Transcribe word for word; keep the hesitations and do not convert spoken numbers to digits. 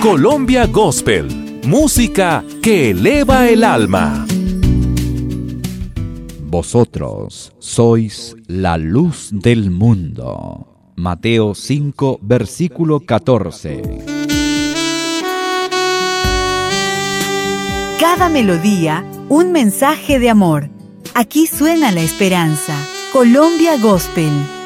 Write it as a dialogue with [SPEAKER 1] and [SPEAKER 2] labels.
[SPEAKER 1] Colombia Gospel, música que eleva el alma.
[SPEAKER 2] Vosotros sois la luz del mundo. Mateo cinco, versículo catorce.
[SPEAKER 3] Cada melodía, un mensaje de amor. Aquí suena la esperanza. Colombia Gospel.